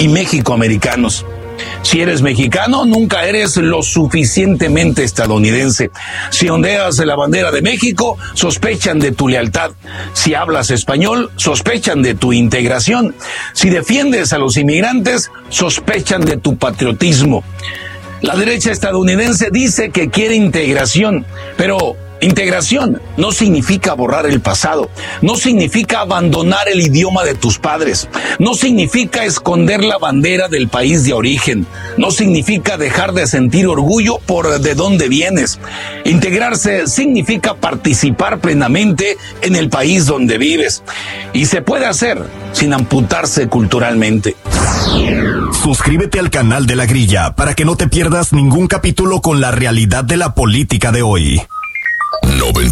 y mexicoamericanos. Si eres mexicano, nunca eres lo suficientemente estadounidense. Si ondeas la bandera de México, sospechan de tu lealtad. Si hablas español, sospechan de tu integración. Si defiendes a los inmigrantes, sospechan de tu patriotismo. La derecha estadounidense dice que quiere integración, pero integración no significa borrar el pasado, no significa abandonar el idioma de tus padres, no significa esconder la bandera del país de origen, no significa dejar de sentir orgullo por de dónde vienes. Integrarse significa participar plenamente en el país donde vives, y se puede hacer sin amputarse culturalmente. Suscríbete al canal de La Grilla para que no te pierdas ningún capítulo con la realidad de la política de hoy.